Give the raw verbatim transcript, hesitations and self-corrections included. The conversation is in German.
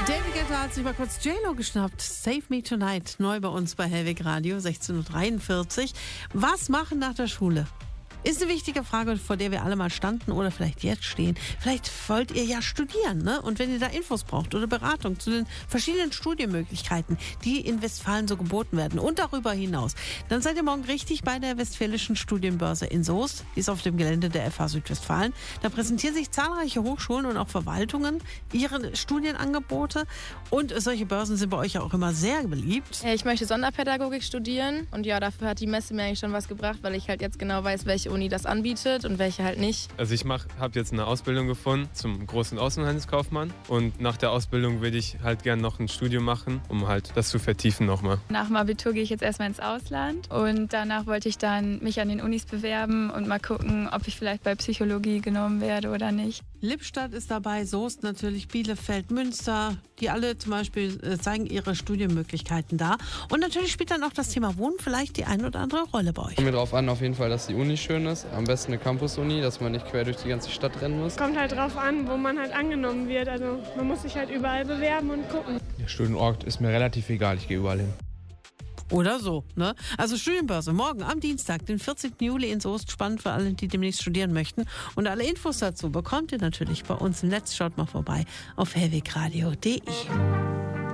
David Guetta hat sich mal kurz J-Lo geschnappt. Save Me Tonight, neu bei uns bei Hellweg Radio, sechzehn Uhr dreiundvierzig. Was machen nach der Schule? Ist eine wichtige Frage, vor der wir alle mal standen oder vielleicht jetzt stehen. Vielleicht wollt ihr ja studieren, ne? Und wenn ihr da Infos braucht oder Beratung zu den verschiedenen Studienmöglichkeiten, die in Westfalen so geboten werden und darüber hinaus, dann seid ihr morgen richtig bei der Westfälischen Studienbörse in Soest. Die ist auf dem Gelände der F H Südwestfalen. Da präsentieren sich zahlreiche Hochschulen und auch Verwaltungen ihre Studienangebote. Und solche Börsen sind bei euch ja auch immer sehr beliebt. Ich möchte Sonderpädagogik studieren und ja, dafür hat die Messe mir eigentlich schon was gebracht, weil ich halt jetzt genau weiß, welche Uni das anbietet und welche halt nicht. Also ich habe jetzt eine Ausbildung gefunden zum großen Außenhandelskaufmann und nach der Ausbildung würde ich halt gerne noch ein Studium machen, um halt das zu vertiefen nochmal. Nach dem Abitur gehe ich jetzt erstmal ins Ausland und danach wollte ich dann mich an den Unis bewerben und mal gucken, ob ich vielleicht bei Psychologie genommen werde oder nicht. Lippstadt ist dabei, Soest natürlich, Bielefeld, Münster, die alle zum Beispiel äh, zeigen ihre Studienmöglichkeiten da. Und natürlich spielt dann auch das Thema Wohnen vielleicht die ein oder andere Rolle bei euch. Kommt mir darauf an, auf jeden Fall, dass die Uni schön ist. Am besten eine Campus-Uni, dass man nicht quer durch die ganze Stadt rennen muss. Kommt halt drauf an, wo man halt angenommen wird. Also man muss sich halt überall bewerben und gucken. Der Studienort ist mir relativ egal, ich gehe überall hin. Oder so, ne? Also Studienbörse morgen am Dienstag, den vierzehnten Juli in Soest. Spannend für alle, die demnächst studieren möchten. Und alle Infos dazu bekommt ihr natürlich bei uns im Netz. Schaut mal vorbei auf hellwegradio punkt de.